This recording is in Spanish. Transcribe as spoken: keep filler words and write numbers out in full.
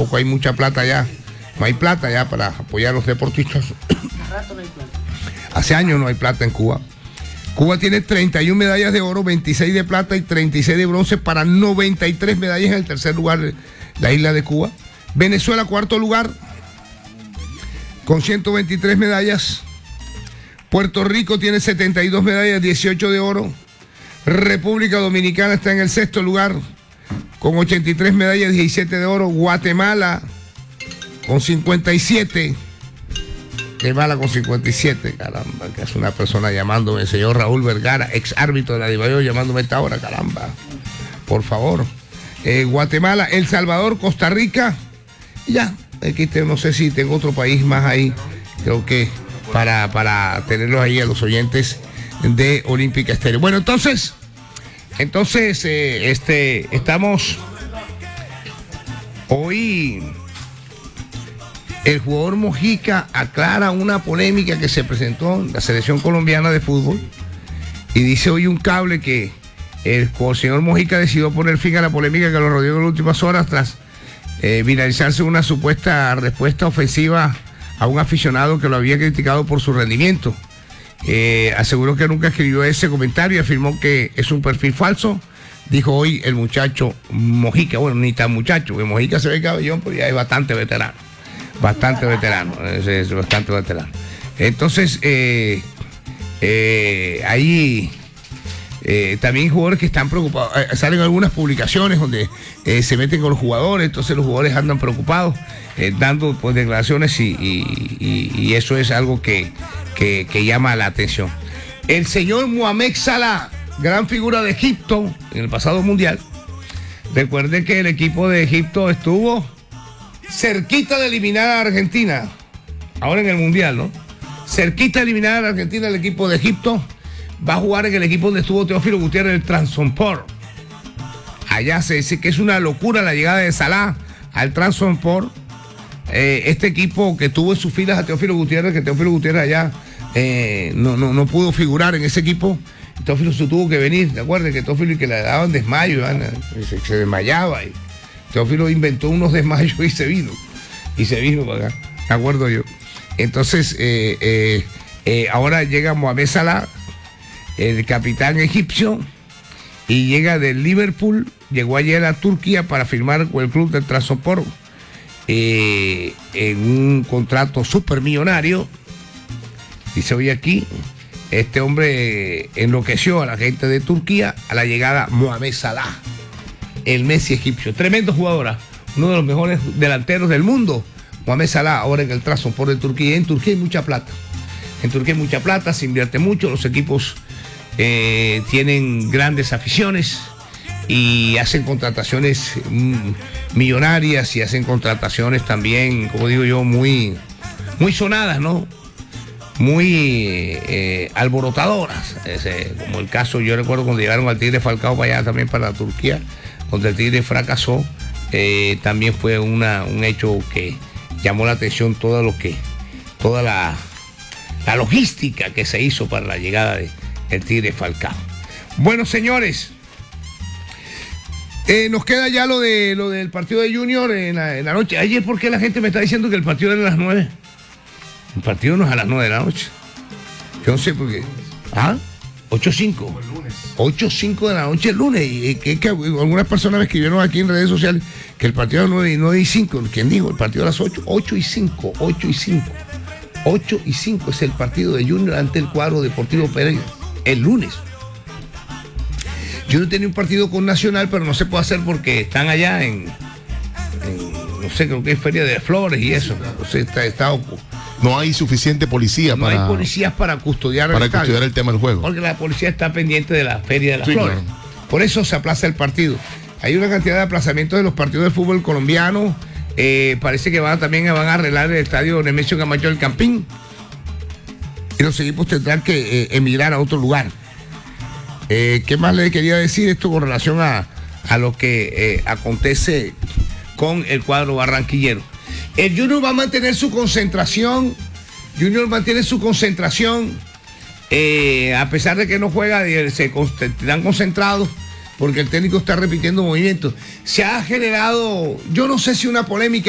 tampoco hay mucha plata ya. No hay plata ya para apoyar a los deportistas. Hace años no hay plata en Cuba. Cuba tiene treinta y una medallas de oro, veintiséis de plata y treinta y seis de bronce para noventa y tres medallas en el tercer lugar de la isla de Cuba. Venezuela, cuarto lugar, con ciento veintitrés medallas. Puerto Rico tiene setenta y dos medallas, dieciocho de oro. República Dominicana está en el sexto lugar, con ochenta y tres medallas, diecisiete de oro. Guatemala, con cincuenta y siete. Guatemala con cincuenta y siete, caramba, que es una persona llamándome, el señor Raúl Vergara, ex árbitro de la Divayo, llamándome a esta hora, caramba, por favor. Eh, Guatemala, El Salvador, Costa Rica, y ya, aquí te, no sé si tengo otro país más ahí, creo que para, para tenerlos ahí a los oyentes de Olímpica Estéreo. Bueno, entonces, entonces, eh, este, estamos hoy. El jugador Mojica aclara una polémica que se presentó en la selección colombiana de fútbol y dice hoy un cable que el señor Mojica decidió poner fin a la polémica que lo rodeó en las últimas horas tras eh, viralizarse una supuesta respuesta ofensiva a un aficionado que lo había criticado por su rendimiento. Eh, aseguró que nunca escribió ese comentario y afirmó que es un perfil falso. Dijo hoy el muchacho Mojica, bueno, ni tan muchacho, que Mojica se ve cabellón, pero ya es bastante veterano. Bastante veterano, es, es bastante veterano. Entonces, eh, eh, ahí eh, también jugadores que están preocupados. Eh, salen algunas publicaciones donde eh, se meten con los jugadores, entonces los jugadores andan preocupados, eh, dando pues, declaraciones y, y, y, y eso es algo que, que, que llama la atención. El señor Mohamed Salah, gran figura de Egipto en el pasado mundial. Recuerden que el equipo de Egipto estuvo cerquita de eliminar a Argentina, ahora en el Mundial, ¿no? Cerquita de eliminar a Argentina, el equipo de Egipto va a jugar en el equipo donde estuvo Teófilo Gutiérrez, el Trabzonspor. Allá se dice que es una locura la llegada de Salah al Trabzonspor. Eh, este equipo que tuvo en sus filas a Teófilo Gutiérrez, que Teófilo Gutiérrez allá eh, no, no, no pudo figurar en ese equipo. Teófilo se tuvo que venir, ¿te acuerdas? Que Teófilo y que le daban desmayo, se, se desmayaba y Teófilo inventó unos desmayos y se vino. Y se vino para acá, me acuerdo yo. Entonces, eh, eh, eh, ahora llega Mohamed Salah, el capitán egipcio, y llega del Liverpool, llegó ayer a Turquía para firmar con el club del Trabzonspor eh, en un contrato supermillonario. Dice hoy aquí, este hombre enloqueció a la gente de Turquía a la llegada Mohamed Salah, el Messi egipcio. Tremendo jugador, uno de los mejores delanteros del mundo. Mohamed Salah ahora en el Trabzonspor de Turquía. En Turquía hay mucha plata. En Turquía hay mucha plata, se invierte mucho, los equipos eh, tienen grandes aficiones y hacen contrataciones mm, millonarias y hacen contrataciones también, como digo yo, muy, muy sonadas, ¿no? Muy eh, alborotadoras. Ese, como el caso, yo recuerdo cuando llegaron al Tigre Falcao para allá también para Turquía, donde el Tigre fracasó, eh, también fue una, un hecho que llamó la atención todo lo que, toda la, la logística que se hizo para la llegada de, del Tigre Falcao. Bueno, señores, eh, nos queda ya lo de lo del partido de Junior en la, en la noche. Ayer, ¿por qué la gente me está diciendo que el partido era a las nueve? El partido no es a las nueve de la noche. Yo no sé por qué. ¿Ah? ocho cinco. ocho cinco de la noche el lunes. Y que, que algunas personas me escribieron aquí en redes sociales que el partido era nueve y cinco. ¿Quién dijo? El partido a las ocho. ocho y cinco. ocho y cinco. ocho y cinco es el partido de Junior ante el cuadro Deportivo Pereira. El lunes. Junior tenía un partido con Nacional, pero no se puede hacer porque están allá en, en no sé, creo que es Feria de Flores y eso. Entonces está, está No hay suficiente policía no para... No hay policías para custodiar para el custodiar el tema del juego. Porque la policía está pendiente de la Feria de las sí, Flores. Claro. Por eso se aplaza el partido. Hay una cantidad de aplazamientos de los partidos de fútbol colombiano. Eh, parece que van también van a arreglar el estadio Nemesio Camacho del Campín. Y los equipos tendrán que eh, emigrar a otro lugar. Eh, ¿Qué más le quería decir esto con relación a, a lo que eh, acontece con el cuadro barranquillero? El Junior va a mantener su concentración. Junior mantiene su concentración. Eh, a pesar de que no juega, se están concentrados porque el técnico está repitiendo movimientos. Se ha generado, yo no sé si una polémica.